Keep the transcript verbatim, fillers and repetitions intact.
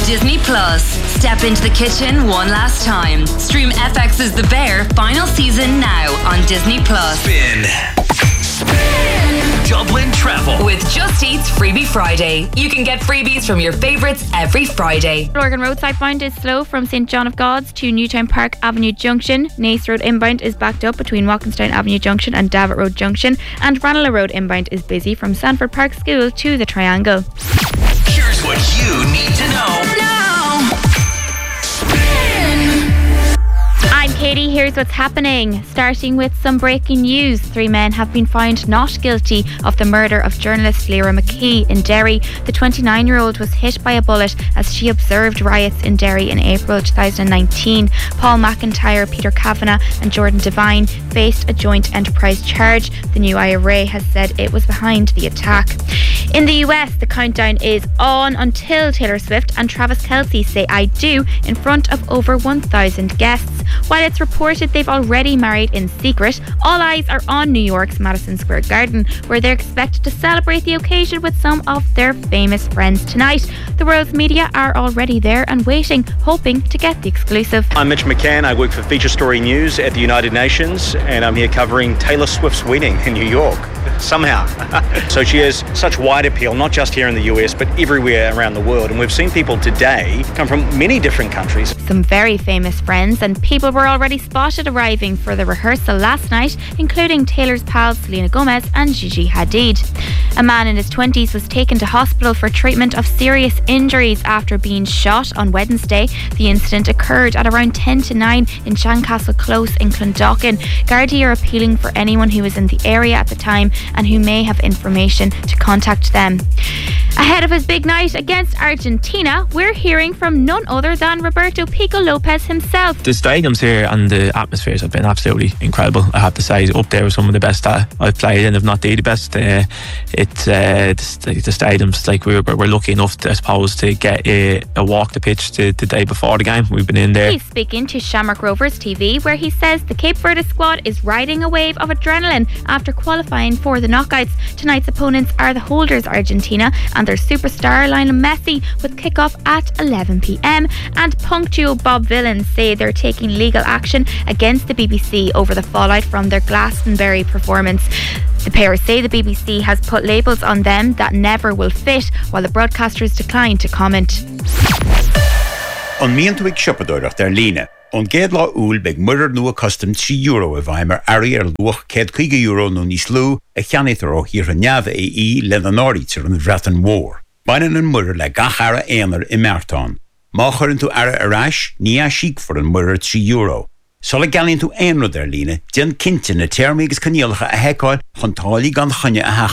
Disney Plus. Step into the kitchen one last time. Stream F X's The Bear final season now on Disney Plus. Spin. Dublin Travel with Just Eat's Freebie Friday. You can get freebies from your favourites every Friday. Lorgan Road southbound is slow from Saint John of God's to Newtown Park Avenue Junction. Naas Road inbound is backed up between Walkinstown Avenue Junction and Davitt Road Junction. And Ranelagh Road inbound is busy from Sanford Park School to the Triangle. Here's what you need to know now. I'm Katie, here's what's happening. Starting with some breaking news. Three men have been found not guilty of the murder of journalist Lyra McKee in Derry. The twenty-nine-year-old was hit by a bullet as she observed riots in Derry in April twenty nineteen. Paul McIntyre, Peter Kavanagh and Jordan Devine faced a joint enterprise charge. The new I R A has said it was behind the attack. In the U S, the countdown is on until Taylor Swift and Travis Kelce say I do in front of over one thousand guests. While it's reported they've already married in secret, all eyes are on New York's Madison Square Garden, where they're expected to celebrate the occasion with some of their famous friends tonight. The world's media are already there and waiting, hoping to get the exclusive. I'm Mitch McCann. I work for Feature Story News at the United Nations, and I'm here covering Taylor Swift's wedding in New York. Somehow. So she has such wide appeal, not just here in the U S, but everywhere around the world. And we've seen people today come from many different countries. Some very famous friends and people were already spotted arriving for the rehearsal last night, including Taylor's pals Selena Gomez and Gigi Hadid. A man in his twenties was taken to hospital for treatment of serious injuries after being shot on Wednesday. The incident occurred at around ten to nine in Shandcastle Close in Clondalkin. Gardaí are appealing for anyone who was in the area at the time and who may have information to contact them. Ahead of his big night against Argentina, we're hearing from none other than Roberto Pico Lopez himself. The stadiums here and the atmospheres have been absolutely incredible, I have to say. Up there with some of the best that I've played in, if not the best. Uh, it's uh, the, the stadiums, like we were, we're lucky enough, to, I suppose, to get a, a walk the pitch the, the day before the game. We've been in there. He's speaking to Shamrock Rovers T V, where he says the Cape Verde squad is riding a wave of adrenaline after qualifying for the knockouts. Tonight's opponents are the holders Argentina and their superstar Lionel Messi, with kick-off at eleven p.m. And punk duo Bob Vylan say they're taking legal action against the B B C over the fallout from their Glastonbury performance. The pair say the B B C has put labels on them that never will fit, while the broadcasters decline to comment. On mientwig shoppadorach der Line. On géad lá úl beg muirear nua custom three euro a bhaimar ari ar luach céad chuige euro no níos lú a cheannaítar ó hir an neamh é í le an áirítar an bhreatan mór. Bainan an muirear le gachara éanar i Mertán. Má churann tú ara arás, ní a síc for an muirear three euro. Sola galíonn tú éanrad ar líne, dian cinnte na téirmígus caníolacha a heicáil chun tálaí gan chunne a